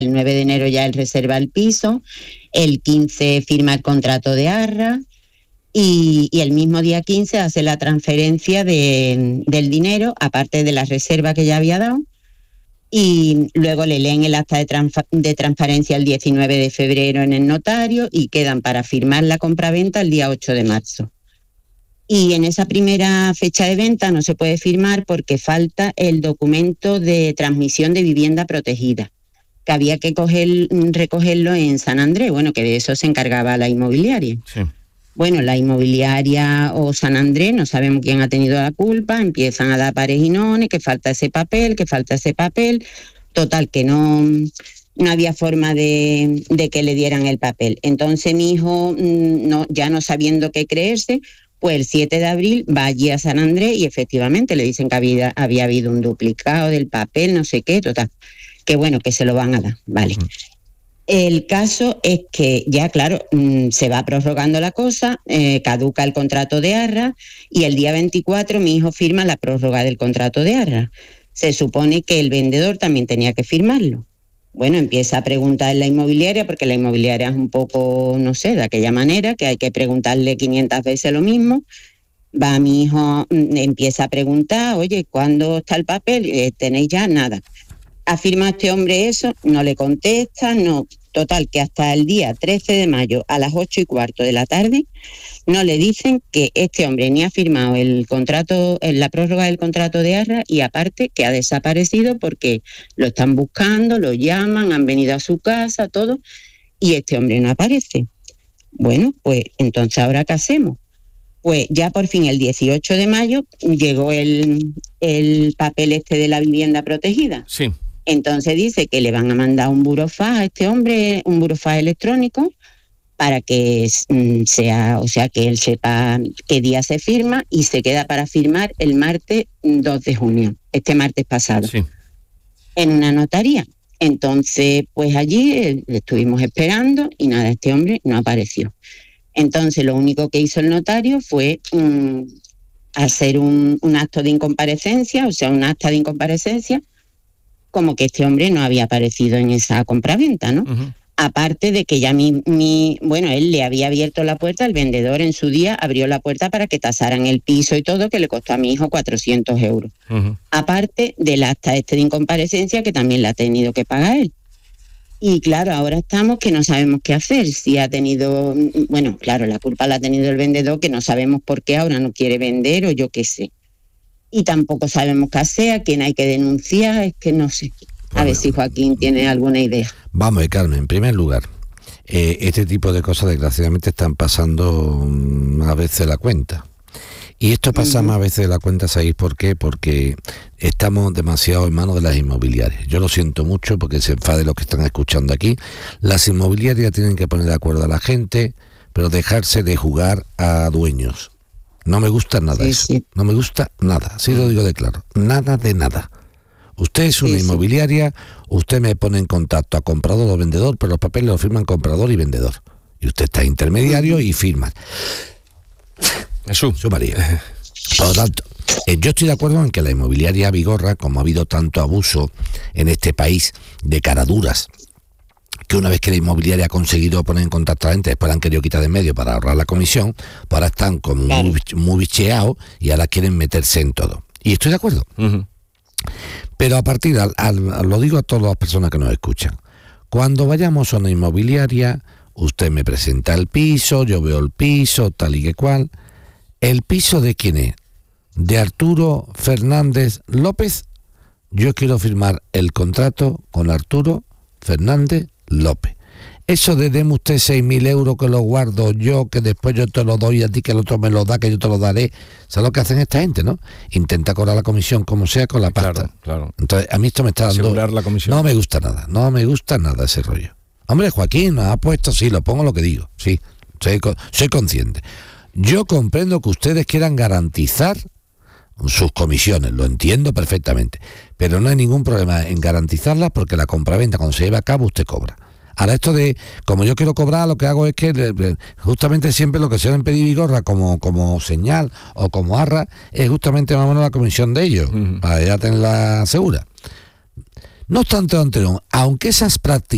El 9 de enero ya él reserva el piso, el 15 firma el contrato de arras y el mismo día 15 hace la transferencia del dinero, aparte de la reserva que ya había dado, y luego le leen el acta de transparencia el 19 de febrero en el notario y quedan para firmar la compraventa el día 8 de marzo. Y en esa primera fecha de venta no se puede firmar porque falta el documento de transmisión de vivienda protegida, que había que recogerlo en San Andrés, bueno, que de eso se encargaba la inmobiliaria. Sí. Bueno, la inmobiliaria o San Andrés, no sabemos quién ha tenido la culpa, empiezan a dar parejinones, que falta ese papel, total, que no había forma de que le dieran el papel. Entonces mi hijo, ya no sabiendo qué creerse, pues el 7 de abril va allí a San Andrés y efectivamente le dicen que había habido un duplicado del papel, no sé qué, total, que bueno, que se lo van a dar, vale. El caso es que ya, claro, se va prorrogando la cosa, caduca el contrato de arras y el día 24 mi hijo firma la prórroga del contrato de arras. Se supone que el vendedor también tenía que firmarlo. Bueno, empieza a preguntar en la inmobiliaria, porque la inmobiliaria es un poco, no sé, de aquella manera, que hay que preguntarle 500 veces lo mismo. Va mi hijo, empieza a preguntar, oye, ¿cuándo está el papel? ¿Tenéis ya? Nada. ¿Ha firmado este hombre eso? No le contesta, no. Total, que hasta el día 13 de mayo a las 8:15 de la tarde no le dicen que este hombre ni ha firmado el contrato, la prórroga del contrato de arras, y aparte que ha desaparecido porque lo están buscando, lo llaman, han venido a su casa, todo, y este hombre no aparece. Bueno, pues entonces ¿ahora qué hacemos? Pues ya por fin el 18 de mayo llegó el papel este de la vivienda protegida. Sí. Entonces dice que le van a mandar un burofax a este hombre, un burofax electrónico, para que que él sepa qué día se firma, y se queda para firmar el martes 2 de junio, este martes pasado, Sí. en una notaría. Entonces, pues allí estuvimos esperando y nada, este hombre no apareció. Entonces, lo único que hizo el notario fue hacer un acto de incomparecencia, un acta de incomparecencia, como que este hombre no había aparecido en esa compraventa, ¿no? Uh-huh. Aparte de que ya él le había abierto la puerta, el vendedor en su día abrió la puerta para que tasaran el piso y todo, que le costó a mi hijo 400 euros. Uh-huh. Aparte del acta de incomparecencia, que también la ha tenido que pagar él. Y claro, ahora estamos que no sabemos qué hacer. Si ha tenido, bueno, claro, la culpa la ha tenido el vendedor, que no sabemos por qué ahora no quiere vender o yo qué sé. Y tampoco sabemos qué hacer, a quién hay que denunciar, es que no sé. A ver si Joaquín tiene alguna idea. Vamos, Carmen, en primer lugar, este tipo de cosas desgraciadamente están pasando más veces de la cuenta. Y esto pasa más veces de la cuenta, ¿sabéis por qué? Porque estamos demasiado en manos de las inmobiliarias. Yo lo siento mucho porque se enfade los que están escuchando aquí. Las inmobiliarias tienen que poner de acuerdo a la gente, pero dejarse de jugar a dueños. No me gusta nada eso. Sí. No me gusta nada. Así lo digo de claro. Nada de nada. Usted es una inmobiliaria, usted me pone en contacto a comprador o vendedor, pero los papeles los firman comprador y vendedor. Y usted está intermediario y firma. Jesús María. Por lo tanto, yo estoy de acuerdo en que la inmobiliaria Vigorra, como ha habido tanto abuso en este país de caraduras, que una vez que la inmobiliaria ha conseguido poner en contacto a la gente, después la han querido quitar de en medio para ahorrar la comisión, pues ahora están como muy bicheados y ahora quieren meterse en todo. Y estoy de acuerdo. Uh-huh. Pero a partir, lo digo a todas las personas que nos escuchan, cuando vayamos a una inmobiliaria, usted me presenta el piso, yo veo el piso, tal y que cual. ¿El piso de quién es? ¿De Arturo Fernández López? Yo quiero firmar el contrato con Arturo Fernández López. Eso de deme usted 6.000 euros que lo guardo yo, que después yo te lo doy a ti, que el otro me lo da, que yo te lo daré. ¿Sabes lo que hacen esta gente, no? Intenta cobrar la comisión como sea con la pasta. Claro. Entonces, a mí esto me está dando... Asegurar la comisión. No me gusta nada ese rollo. Hombre, Joaquín nos ha puesto, sí, lo pongo lo que digo, sí, soy consciente. Yo comprendo que ustedes quieran garantizar sus comisiones, lo entiendo perfectamente, pero no hay ningún problema en garantizarlas porque la compraventa cuando se lleva a cabo usted cobra. Ahora esto de, como yo quiero cobrar, lo que hago es que justamente siempre lo que se ven pedir Vigorra como señal o como arra es justamente más o menos la comisión de ellos, para ya tenerla segura. No obstante, don Terón, aunque esas prácticas